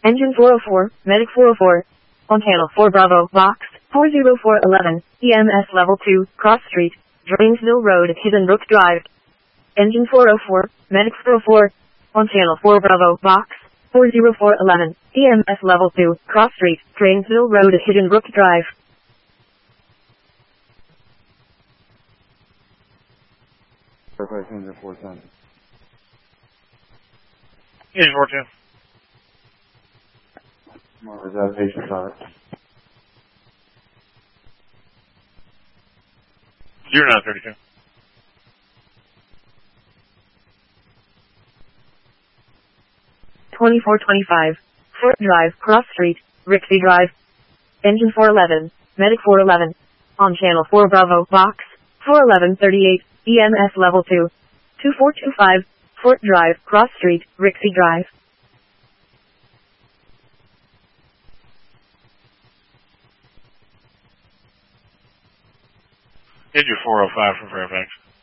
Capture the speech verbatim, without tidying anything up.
Engine four oh four, Medic four oh four. On channel four Bravo, Box, four oh four eleven, E M S level two, Cross Street, Drainsville Road at Hidden Brook Drive. Engine four oh four, Medic four oh four. On channel four Bravo, Box, four oh four eleven, E M S level two, Cross Street, Drainsville Road at Hidden Brook Drive. Perfect, engine four ten. Engine four ten. More reservation start. Zero nine thirty two. twenty-four twenty-five, Fort Drive, Cross Street, Rixey Drive. Engine four eleven, Medic four eleven. On channel four Bravo, Box, four eleven thirty-eight, E M S level two, two four two five, Fort Drive, Cross Street, Rixey Drive. Engine four oh five from Fairfax.